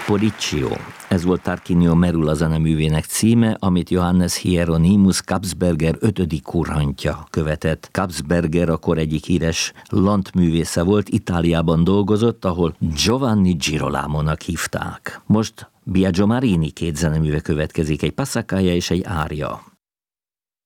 Capriccio. Ez volt Tarquinio Merula zeneművének címe, amit Johannes Hieronymus Kapsberger 5. kurhantja követett. Kapsberger akkor egyik híres landművésze volt, Itáliában dolgozott, ahol Giovanni Girolamónak hívták. Most Biagio Marini 2 zeneműve következik, egy passacaglia és egy ária.